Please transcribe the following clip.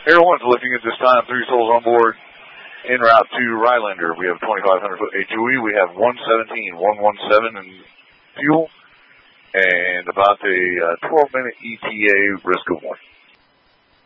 Air 1's lifting at this time. 3 souls on board. En route to Rylander. We have 2,500-foot HOE. We have 117 in fuel. And about a 12-minute ETA risk of 1.